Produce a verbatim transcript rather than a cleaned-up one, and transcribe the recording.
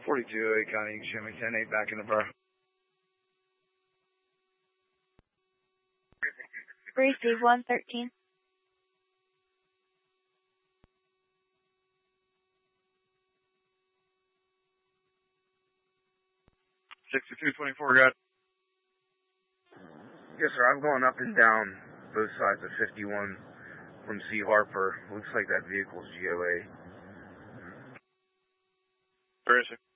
forty-two, eight County, Jimmy, ten eight, back in the bar. Receive one thirteen. sixty-two twenty-four, got it. Yes, sir. I'm going up and down both sides of fifty-one from C. Harper. Looks like that vehicle's G O A. Where is it?